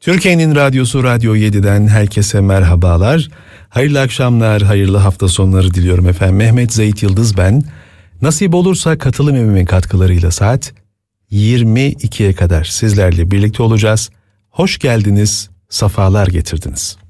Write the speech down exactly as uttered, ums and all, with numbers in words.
Türkiye'nin radyosu Radyo yedi'den herkese merhabalar. Hayırlı akşamlar, hayırlı hafta sonları diliyorum efendim. Mehmet Zeyt Yıldız ben. Nasip olursa katılım evimin katkılarıyla saat yirmi ikiye kadar sizlerle birlikte olacağız. Hoş geldiniz, safalar getirdiniz.